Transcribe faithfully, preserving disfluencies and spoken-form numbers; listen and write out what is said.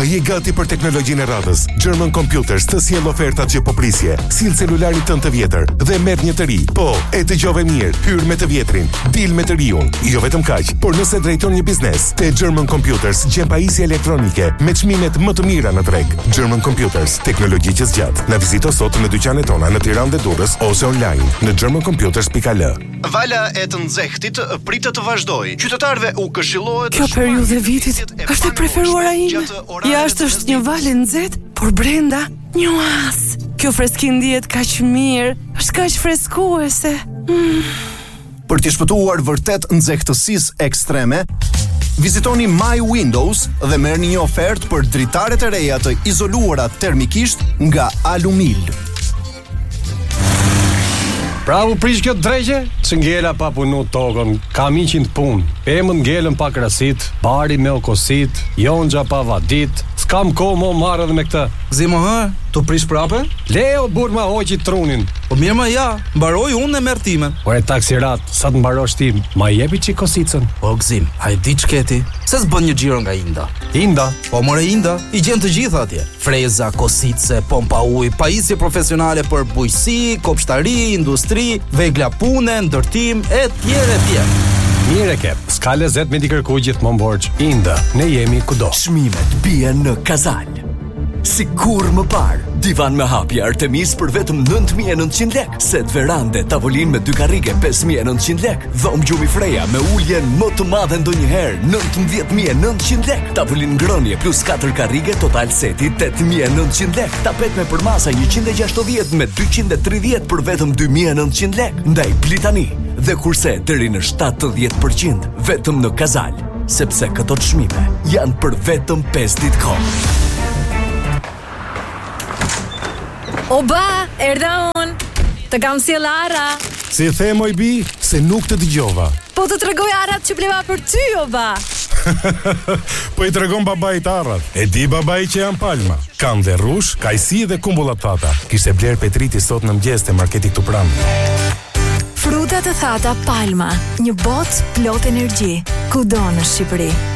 je gati për teknologjinë e radhës? German Computers të sjell ofertat që po prisje. Sill celularin tënd të vjetër dhe merr një të ri. Po, e dëgjove mirë, hyr me të vjetrin, dil me të riun. Jo vetëm kaq, por nëse drejton një biznes, te German Computers gjen pajisje elektronike me çmimet më të mira në treg. German Computers, teknologji që zgjat. Na vizito sot në dyqanet tona në Tiranë dhe Durrës ose online në german computers dot a l. Vala e të nxehtit pritet të vazhdojë. Qytetarëve u këshillohet. Kjo periudhë e vitit është e preferuara ime. Jashtë është një val e nxehtë, por brenda një oaz. Kjo freski ndihet kaq mirë, është kaq freskuese. Mm. Për të shpëtuar vërtet nxehtësisë ekstreme, vizitoni My Windows dhe merrni një ofertë për dritaret e reja të izoluara termikisht nga Alumil. Bravo prish kjo drejqe, që ngella pa punu tokën, kam iqin të punë, emën ngellën pa krasit, bari me okosit, jonxha pa vadit, s'kam ko mo marrë dhe me këtë. Zimo hë, tu prish prape? Leo bur ma hoqi trunin. Po mirë ma ja, mbaroj unë e mertimen. Ore taksirat, sa të mbarosh ti, ma jepi që kosicën. O gzim, a i di qketi, se s'bën një gjiro nga Inda. Inda? Po more Inda, i gjen të gjitha atje. Freza, kosice, pompa uj, pajisje profesionale për bujësi, kopshtari, industri, vegla pune, ndërtim, e tjere tjere. Mire ke, s'ka lezet me di kërku gjithmonë borxh. Inda, ne jemi kudo. Çmimet bien në Kazal. Si kur më parë, divan me hapje Artemis për vetëm nëntë mijë e nëntëqind lek, set verande, tavolin me dy karrige pesë mijë e nëntëqind lek, dhomë gjumi Freja me uljen më të madhe ndonjëherë nëntëmbëdhjetë mijë e nëntëqind lek, tavolin ngrënie plus katër karrige total seti tetë mijë e nëntëqind lek, tapet me përmasa njëqind e gjashtëdhjetë me dyqind e tridhjetë për vetëm dy mijë e nëntëqind lek. Ndaj Plitani dhe kurse deri në shtatëdhjetë përqind vetëm në Kazal, sepse këto çmime janë për vetëm pesë ditë kohë. Oba, erdha unë. Të kam sjell Ara. Si the moj bi, se nuk të dëgjova. Po të tregoj arat që bleva për ty, oba. Po i tregon babait arrat. E di babai që janë palma. Kam dhe rrush, kajsi dhe kumbullat thata. Kishte bler Petriti sot në mëngjes te marketi këtu pranë. Fruta të thata Palma, një botë plot energji, kudo në Shqipëri.